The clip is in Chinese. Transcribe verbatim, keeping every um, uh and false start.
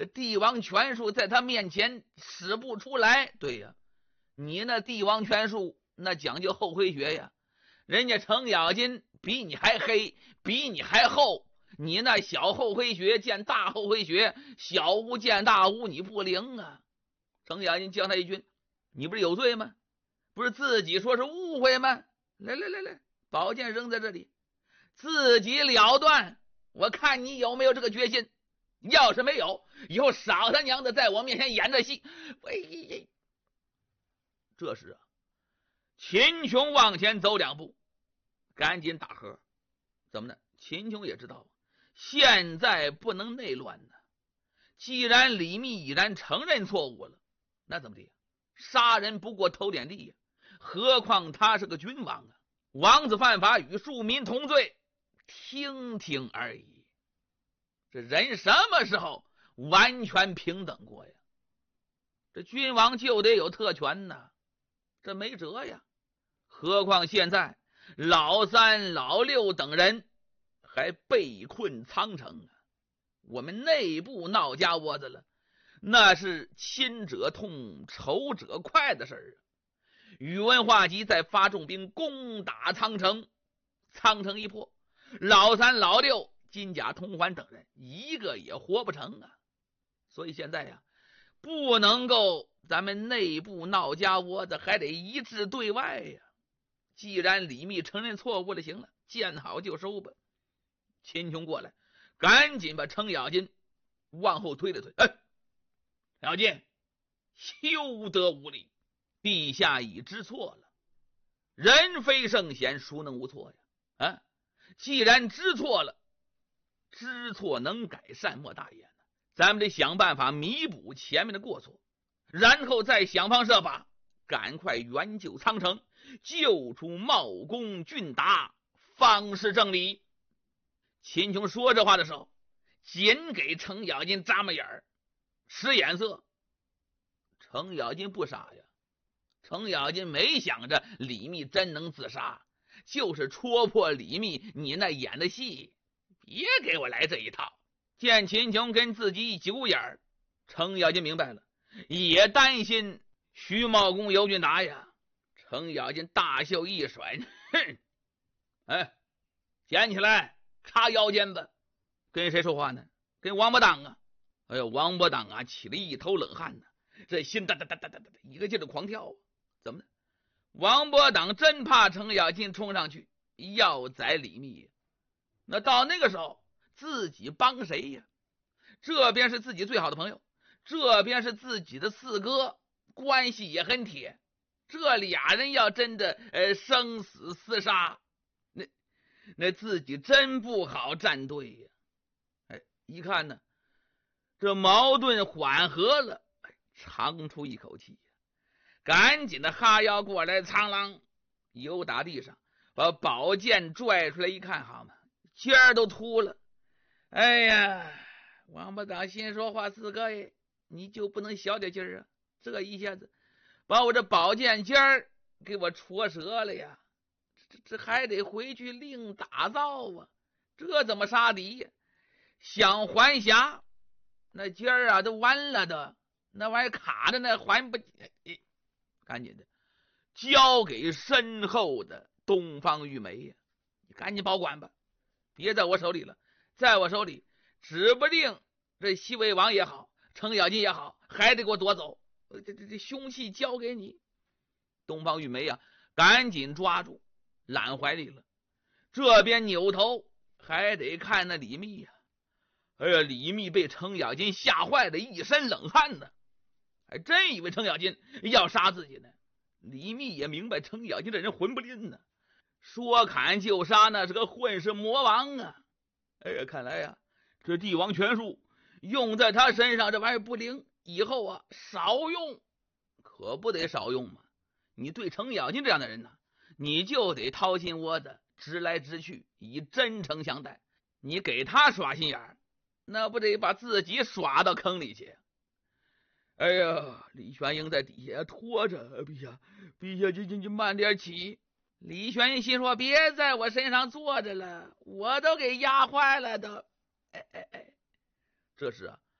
这帝王权术在他面前使不出来。对呀，你那帝王权术那讲究后回血呀，人家程咬金比你还黑，比你还厚，你那小后回血见大后回血，小巫见大巫，你不灵啊。程咬金将他一军，你不是有罪吗？不是自己说是误会吗？来来来来，宝剑扔在这里，自己了断，我看你有没有这个决心。要是没有，以后少他娘的在我面前演这戏。喂，这时啊，秦琼往前走两步，赶紧打呵。怎么呢？秦琼也知道现在不能内乱呢。既然李密已然承认错误了，那怎么的？杀人不过头点地呀，何况他是个君王啊！王子犯法与庶民同罪，听听而已。这人什么时候完全平等过呀？这君王就得有特权呐，这没辙呀。何况现在老三老六等人还被困苍城啊，我们内部闹家窝子了，那是亲者痛仇者快的事儿啊。宇文化及在发重兵攻打苍城，苍城一破，老三老六金甲同环等人一个也活不成啊。所以现在呀，不能够咱们内部闹家窝子，还得一致对外呀。既然李密承认错误了，行了，见好就收吧。秦琼过来，赶紧把程咬金往后推了推。哎，咬金，休得无礼，陛下已知错了。人非圣贤，孰能无错呀？啊，既然知错了，知错能改，善莫大焉。咱们得想办法弥补前面的过错，然后再想方设法赶快援救苍城，救出茂公俊达，方是正理。秦琼说这话的时候，紧给程咬金眨巴眼儿，使眼色。程咬金不傻呀，程咬金没想着李密真能自杀，就是戳破李密你那演的戏，别给我来这一套。见秦琼跟自己一揪眼儿，程咬金明白了，也担心徐茂公尤俊达呀。程咬金大袖一甩，哼，哎，捡起来插腰间子。跟谁说话呢？跟王八党啊！哎呦，王八党啊，起了一头冷汗呢，这心哒哒哒哒哒哒一个劲儿狂跳啊！怎么的？王八党真怕程咬金冲上去要宰李密，那到那个时候自己帮谁呀？这边是自己最好的朋友，这边是自己的四哥，关系也很铁。这俩人要真的呃生死厮杀，那那自己真不好站队呀。哎，一看呢，这矛盾缓和了，哎，长出一口气，赶紧的哈腰过来，苍啷由打地上把宝剑拽出来一看，好嘛，尖儿都秃了。哎呀，王八党心说话，四哥耶，你就不能小点劲儿啊？这一下子把我这宝剑尖儿给我戳折了呀！这这还得回去另打造啊！这怎么杀敌呀？想还匣，那尖儿啊都弯了的，那玩意卡着呢，还不、哎、赶紧的交给身后的东方玉梅呀！你赶紧保管吧，别在我手里了，在我手里指不定这西魏王也好，程咬金也好，还得给我夺走。这这这凶器交给你。东方玉梅呀、啊，赶紧抓住揽怀里了。这边扭头还得看那李密呀、啊，哎呀，李密被程咬金吓坏的一身冷汗呢，还真以为程咬金要杀自己呢。李密也明白程咬金这人混不吝呢，说砍就杀，那是个混世魔王啊。哎呀，看来呀、啊，这帝王权术用在他身上这玩意儿不灵，以后啊少用，可不得少用嘛。你对程咬金这样的人呢、啊，你就得掏心窝子，直来直去，以真诚相待。你给他耍心眼儿，那不得把自己耍到坑里去。哎呀，李玄英在底下拖着，陛下，陛下，你你你慢点起。李玄英心说：别在我身上坐着了，我都给压坏了都。哎哎哎，这时啊，